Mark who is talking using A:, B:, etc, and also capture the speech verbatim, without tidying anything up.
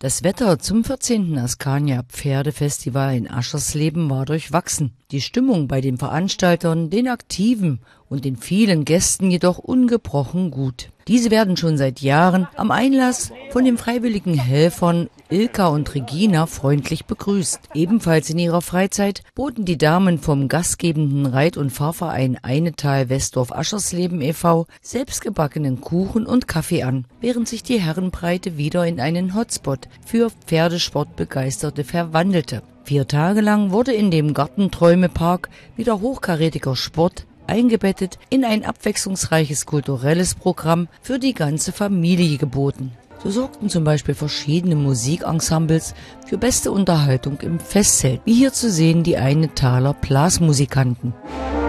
A: Das Wetter zum vierzehnten Askania Pferdefestival in Aschersleben war durchwachsen. Die Stimmung bei den Veranstaltern, den Aktiven und den vielen Gästen jedoch ungebrochen gut. Diese werden schon seit Jahren am Einlass von den freiwilligen Helfern Ilka und Regina freundlich begrüßt. Ebenfalls in ihrer Freizeit boten die Damen vom gastgebenden Reit- und Fahrverein Einetal Westdorf Aschersleben e V selbstgebackenen Kuchen und Kaffee an, während sich die Herrenbreite wieder in einen Hotspot für Pferdesportbegeisterte verwandelte. Vier Tage lang wurde in dem Gartenträumepark wieder hochkarätiger Sport eingebettet in ein abwechslungsreiches kulturelles Programm für die ganze Familie geboten. So sorgten zum Beispiel verschiedene Musikensembles für beste Unterhaltung im Festzelt, wie hier zu sehen die Einetaler Blasmusikanten.